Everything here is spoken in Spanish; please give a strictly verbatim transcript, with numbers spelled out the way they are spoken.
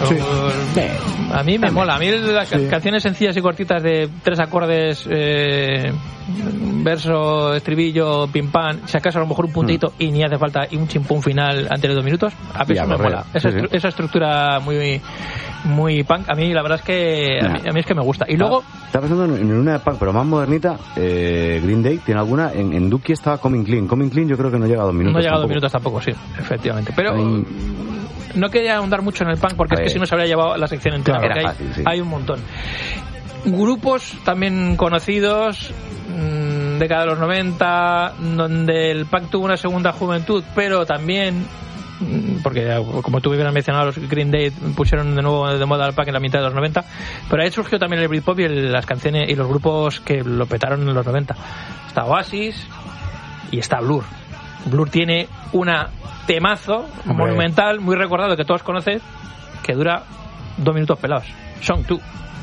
Sí. Uh, a mí me mola. A mí las sí. canciones sencillas y cortitas de tres acordes, eh, verso, estribillo, pim pam, si acaso a lo mejor un puntito mm. y ni hace falta y un chimpún final antes de dos minutos, a mí eso me mola. Esa, sí, estru- sí. esa estructura muy muy punk, a mí la verdad es que a mí, a mí es que me gusta. Y luego estaba pensando en una de punk, pero más modernita. eh, Green Day tiene alguna. En, en Dookie estaba Coming Clean. Coming Clean yo creo que no llega a dos minutos. No llega a dos tampoco. minutos tampoco, sí, efectivamente. Pero Ay. no quería ahondar mucho en el punk porque a es ver. que si no se habría llevado la sección entera. Claro, porque fácil, hay, sí. hay un montón. Grupos también conocidos, mmm, década de los noventa, donde el punk tuvo una segunda juventud, pero también, porque como tú bien has mencionado, los Green Day pusieron de nuevo de moda el punk en la mitad de los noventa, pero ahí surgió también el Britpop y el, las canciones y los grupos que lo petaron en los noventa. Está Oasis y está Blur. Blur tiene una temazo Hombre. monumental, muy recordado, que todos conocen, que dura dos minutos pelados. Song dos.